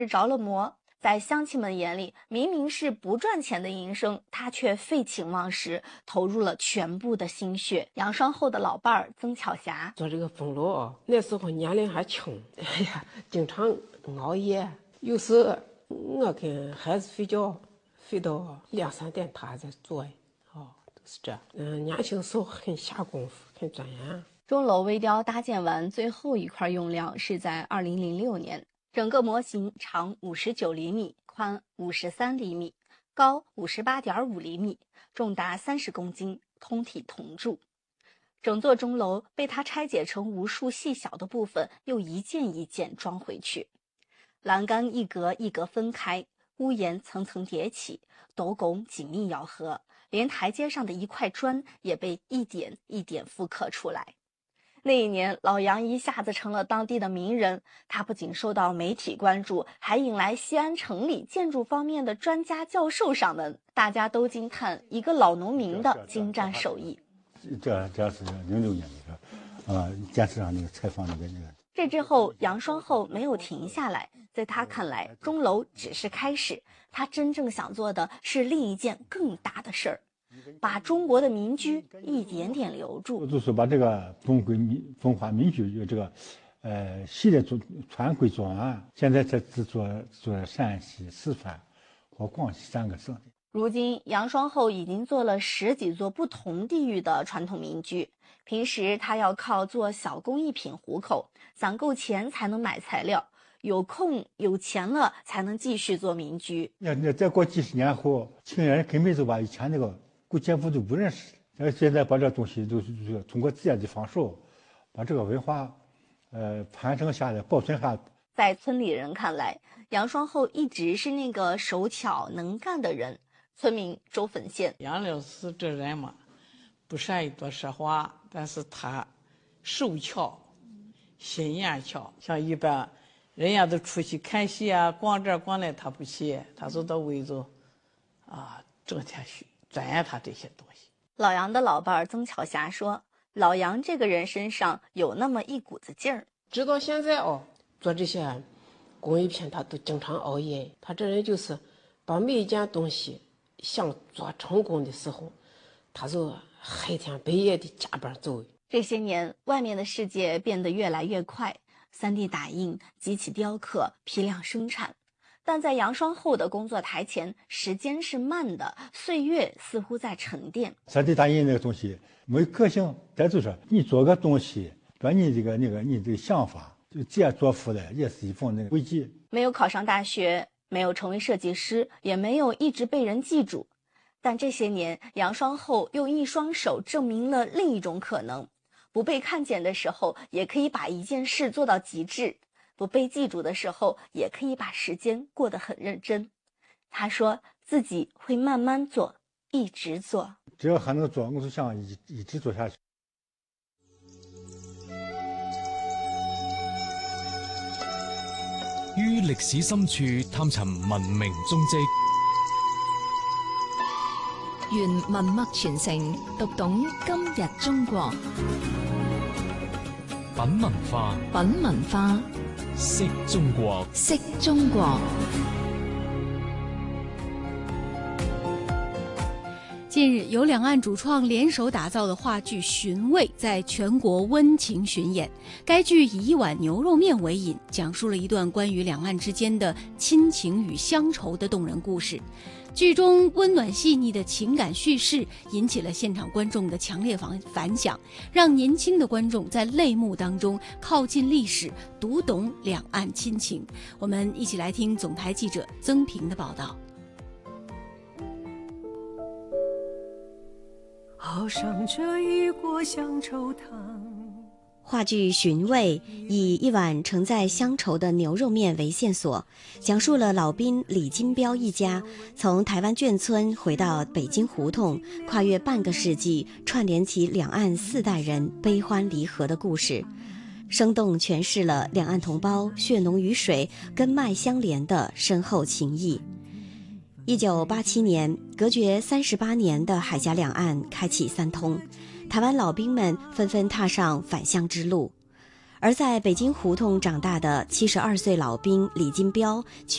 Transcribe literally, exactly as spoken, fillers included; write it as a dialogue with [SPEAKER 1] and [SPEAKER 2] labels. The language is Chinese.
[SPEAKER 1] 是着了魔。在乡亲们眼里，明明是不赚钱的营生，他却废寝忘食，投入了全部的心血。杨双后的老伴儿曾巧霞
[SPEAKER 2] 做这个封路啊，那时候年龄还轻，哎呀，经常熬夜，有时我跟孩子睡觉，睡到两三点，他还在做呀。哦，都是这。嗯，年轻时候很下功夫，很钻研。
[SPEAKER 1] 钟楼微雕搭建完最后一块用料是在二零零六年。整个模型长五十九厘米，宽五十三厘米，高五十八点五厘米，重达三十公斤，通体铜铸。整座钟楼被它拆解成无数细小的部分，又一件一件装回去。栏杆一格一格分开，屋檐层层叠起，斗拱紧密咬合，连台阶上的一块砖也被一点一点复刻出来。那一年，老杨一下子成了当地的名人，他不仅受到媒体关注，还引来西安城里建筑方面的专家教授上门，大家都惊叹一个老农民的精湛手艺。
[SPEAKER 3] 这这是零六年那个，呃，电视上那个采访那个那个。
[SPEAKER 1] 这之后，杨双后没有停下来，在他看来，钟楼只是开始，他真正想做的是另一件更大的事儿。把中国的民居一点点留住，
[SPEAKER 3] 就是把这个中国民中华民居有这个，呃，系列做传回做完，现在才只做做陕西、四川和广西三个省。
[SPEAKER 1] 如今，杨双后已经做了十几座不同地域的传统民居。平时他要靠做小工艺品糊口，攒够钱才能买材料，有空有钱了才能继续做民居。
[SPEAKER 3] 那那再过几十年后，亲人根本就把以前那个古建筑都不认识，而现在把这东西都是通过自然的方式，把这个文化，呃，传承下来，保存下来。
[SPEAKER 1] 在村里人看来，杨双后一直是那个手巧能干的人。村民周粉线，
[SPEAKER 4] 杨老师这人嘛，不善于多说话，但是他手巧，心眼巧。像一般人家都出去看戏啊，逛这逛那，他不去，他就到围着，啊，整天去钻研他这些东西。
[SPEAKER 1] 老杨的老伴曾巧霞说，老杨这个人身上有那么一股子劲儿。
[SPEAKER 2] 直到现在哦，做这些工艺品，他都经常熬夜。他这人就是把每一件东西想做成功的时候，他就黑天白夜的加班走。
[SPEAKER 1] 这些年，外面的世界变得越来越快， 三 D 打印、机器雕刻、批量生产。但在杨双后的工作台前，时间是慢的，岁月似乎在沉淀。
[SPEAKER 3] 三 D 打印那个东西没有个性，再就是你做个东西，把你这个那个你这个想法就直接做出来，也是一份那个轨迹。
[SPEAKER 1] 没有考上大学，没有成为设计师，也没有一直被人记住。但这些年，杨双后用一双手证明了另一种可能：不被看见的时候，也可以把一件事做到极致；不被记住的时候，也可以把时间过得很认真。他说自己会慢慢做，一直做。
[SPEAKER 3] 只要还能做，我就想一一直做下去。
[SPEAKER 5] 於歷史深處探尋文明蹤跡，
[SPEAKER 6] 願文墨傳承，讀懂今日中國。
[SPEAKER 5] 品文化，
[SPEAKER 6] 品文化，
[SPEAKER 5] 識中國，
[SPEAKER 6] 識中國。
[SPEAKER 7] 近日，由两岸主创联手打造的话剧《寻味》在全国温情巡演。该剧以一碗牛肉面为引，讲述了一段关于两岸之间的亲情与乡愁的动人故事。剧中温暖细腻的情感叙事引起了现场观众的强烈反反响，让年轻的观众在泪目当中靠近历史，读懂两岸亲情。我们一起来听总台记者曾平的报道。
[SPEAKER 8] 好上这一锅乡愁汤。
[SPEAKER 9] 话剧《寻味》以一碗盛载乡愁的牛肉面为线索，讲述了老兵李金彪一家从台湾眷村回到北京胡同，跨越半个世纪，串联起两岸四代人悲欢离合的故事，生动诠释了两岸同胞血浓于水、根脉相连的深厚情谊。一九八七年，隔绝三十八年的海峡两岸开启三通，台湾老兵们纷纷踏上返乡之路。 而在北京胡同长大的七十二岁老兵李金彪